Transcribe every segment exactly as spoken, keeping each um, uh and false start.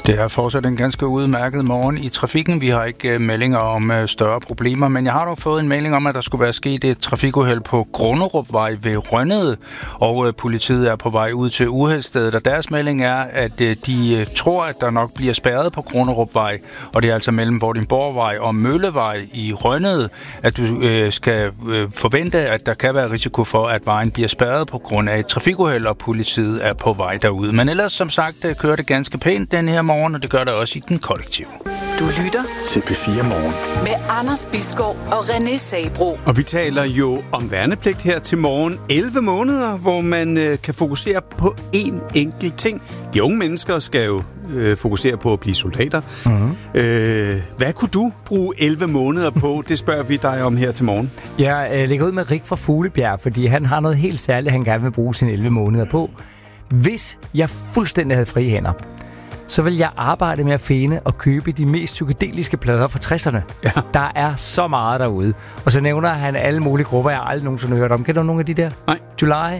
Det er fortsat en ganske udmærket morgen i trafikken. Vi har ikke uh, meldinger om uh, større problemer, men jeg har dog fået en melding om, at der skulle være sket et trafikuheld på Grunderupvej ved Rønnede, og uh, politiet er på vej ud til uheldsstedet, og deres melding er, at uh, de uh, tror, at der nok bliver spærret på Grunderupvej, og det er altså mellem Vordingborgvej og Møllevej i Rønnede, at du uh, skal uh, forvente, at der kan være risiko for, at vejen bliver spærret på grund af et trafikuheld, og politiet er på vej derude. Men ellers, som sagt, uh, kører det ganske pænt den her morgen, og det gør det også i den kollektive. Du lytter til P fire Morgen med Anders Bisgaard og René Sabro. Og vi taler jo om værnepligt her til morgen. elleve måneder, hvor man øh, kan fokusere på én enkelt ting. De unge mennesker skal jo øh, fokusere på at blive soldater. Mm-hmm. Øh, hvad kunne du bruge elleve måneder på? Det spørger vi dig om her til morgen. Jeg øh, lægger ud med Rik fra Fuglebjerg, fordi han har noget helt særligt, han gerne vil bruge sine elleve måneder på. Hvis jeg fuldstændig havde frie hænder, så vil jeg arbejde med at finde og købe de mest psykedeliske plader fra tresserne. Ja. Der er så meget derude. Og så nævner han alle mulige grupper, jeg aldrig nogensinde har hørt om. Kender du nogle af de der? Nej. July?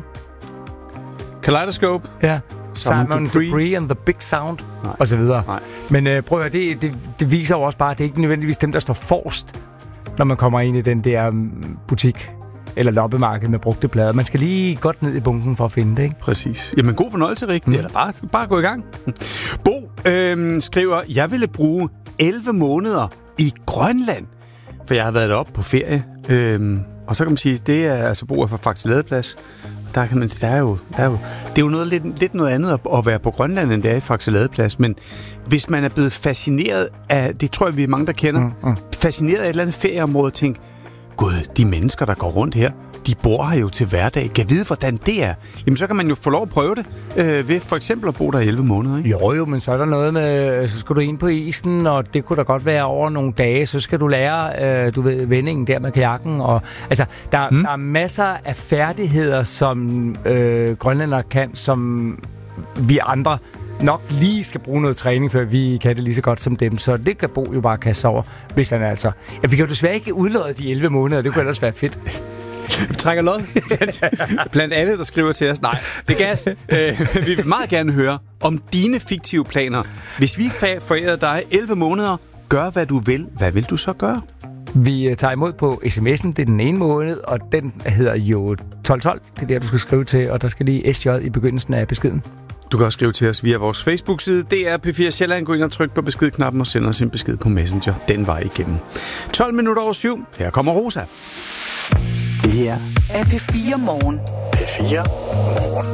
Kaleidoscope? Ja. Simon Dupree and the Big Sound? Nej. Og så videre. Nej. Men øh, prøv at høre, det, det, det viser jo også bare, at det er ikke nødvendigvis dem, der står forrest, når man kommer ind i den der um, butik eller loppemarked med brugte plader. Man skal lige godt ned i bunken for at finde det, ikke? Præcis. Jamen, god fornøjelse, Rik. Mm. Eller bare, bare gå i gang. Bo øh, skriver, jeg ville bruge elleve måneder i Grønland, for jeg har været deroppe på ferie. Øh, og så kan man sige, det er altså Bo er fra Faxe Ladeplads. Der kan man sige, der er jo, der er jo, det er jo noget, lidt, lidt noget andet at, at være på Grønland, end det er i Faxe Ladeplads. Men hvis man er blevet fascineret af, det tror jeg, vi er mange, der kender, mm, mm. fascineret af et eller andet ferieområde, og tænker, gud, de mennesker, der går rundt her, de bor her jo til hverdag. Kan vide, hvordan det er? Jamen, så kan man jo få lov at prøve det, øh, ved for eksempel at bo der i elleve måneder, ikke? Jo, jo, men så er der noget med, så skal du ind på isen, og det kunne da godt være over nogle dage, så skal du lære, øh, du ved, vendingen der med kajakken, og altså, der, mm. der er masser af færdigheder, som øh, grønlændere kan, som vi andre nok lige skal bruge noget træning, før vi kan det lige så godt som dem. Så det kan Bo jo bare kaste over, hvis han altså... Ja, vi kan jo desværre ikke udlåde de elleve måneder, det kunne ellers være fedt. Vi trækker lod blandt, blandt alle, der skriver til os. Nej, det er gas. Øh, vi vil meget gerne høre om dine fiktive planer. Hvis vi forærede dig elleve måneder, gør hvad du vil. Hvad vil du så gøre? Vi tager imod på sms'en, det er den ene måned, og den hedder jo tolv tolv. Det er der, du skal skrive til, og der skal lige S J i begyndelsen af beskeden. Du kan også skrive til os via vores Facebook-side. Det er P fire Sjælland. Gå ind og tryk på beskedknappen og send os en besked på Messenger. Den vej igennem. tolv minutter over syv. Her kommer Rosa. Det her er P fire Morgen. P fire Morgen.